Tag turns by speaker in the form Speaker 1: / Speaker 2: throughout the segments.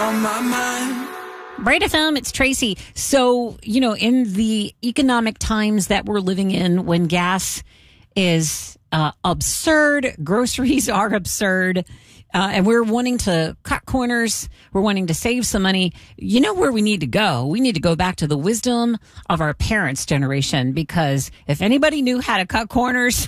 Speaker 1: on my mind.
Speaker 2: Bright FM, it's Tracy. So, in the economic times that we're living in, when gas is absurd, groceries are absurd, and we're wanting to cut corners, we're wanting to save some money, you know where we need to go? We need to go back to the wisdom of our parents' generation, because if anybody knew how to cut corners,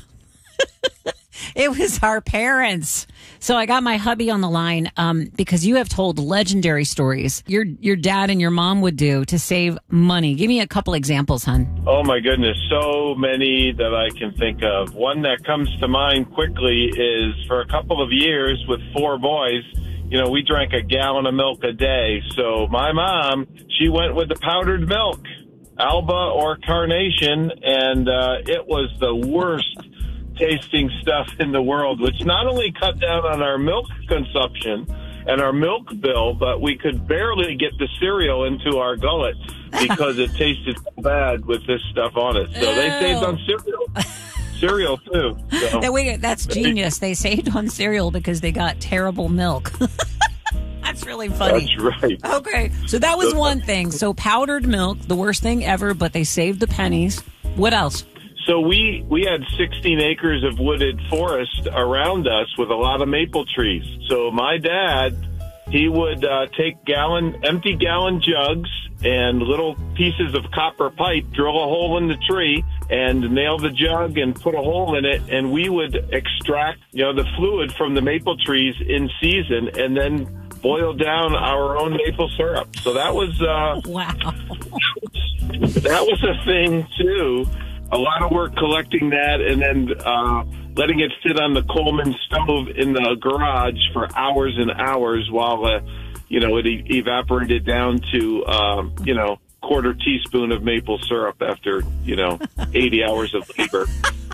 Speaker 2: it was our parents. So I got my hubby on the line because you have told legendary stories your dad and your mom would do to save money. Give me a couple examples, hon.
Speaker 3: Oh, my goodness. So many that I can think of. One that comes to mind quickly is for a couple of years with 4 boys, we drank a gallon of milk a day. So my mom, she went with the powdered milk, Alba or Carnation, and it was the worst tasting stuff in the world, which not only cut down on our milk consumption and our milk bill, but we could barely get the cereal into our gullet because it tasted so bad with this stuff on it. So they saved on cereal too. So.
Speaker 2: That's genius. They saved on cereal because they got terrible milk. That's really funny.
Speaker 3: That's right.
Speaker 2: Okay, so that was one thing. So powdered milk, the worst thing ever, but they saved the pennies. What else?
Speaker 3: So we had 16 acres of wooded forest around us with a lot of maple trees. So my dad, he would take empty gallon jugs and little pieces of copper pipe, drill a hole in the tree, and nail the jug and put a hole in it. And we would extract, the fluid from the maple trees in season, and then boil down our own maple syrup. So that was
Speaker 2: wow.
Speaker 3: That was a thing too. A lot of work collecting that, and then letting it sit on the Coleman stove in the garage for hours and hours while it evaporated down to quarter teaspoon of maple syrup after 80 hours of labor.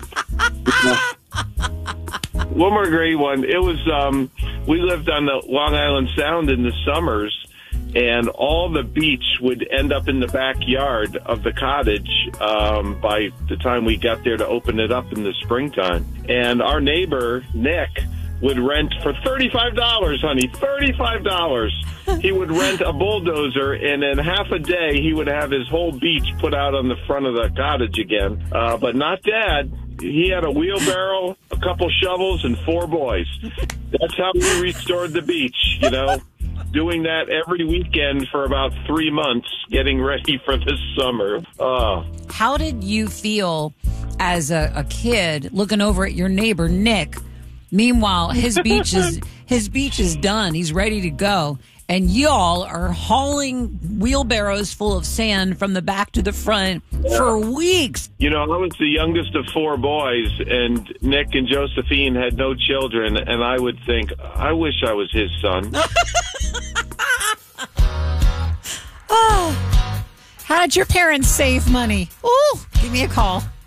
Speaker 3: One more great one. It was we lived on the Long Island Sound in the summers, and all the beach would end up in the backyard of the cottage by the time we got there to open it up in the springtime. And our neighbor, Nick, would rent for $35, honey, $35. He would rent a bulldozer, and in half a day, he would have his whole beach put out on the front of the cottage again. But not Dad. He had a wheelbarrow, a couple shovels, and 4 boys. That's how we restored the beach, Doing that every weekend for about 3 months, getting ready for the summer.
Speaker 2: How did you feel as a kid looking over at your neighbor, Nick? Meanwhile, his beach is done. He's ready to go. And y'all are hauling wheelbarrows full of sand from the back to the front for weeks.
Speaker 3: I was the youngest of 4 boys, and Nick and Josephine had no children, and I would think, I wish I was his son.
Speaker 2: Oh, how did your parents save money? Ooh, give me a call.